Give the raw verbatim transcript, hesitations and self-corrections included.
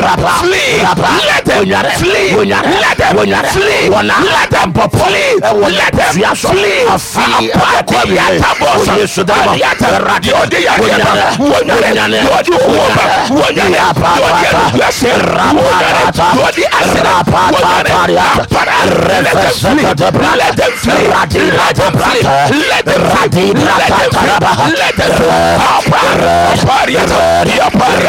flee, let them flee, let them flee, let them flee, let them flee. Apati yatabosa, yata yodi yata, wonyane, yodi uoba, wonyane, yodi yase, yodi asera, wonyane, apara, let them flee, let them flee, let them flee, let them flee, let them flee, let them flee, let them flee, apara, apara, apara.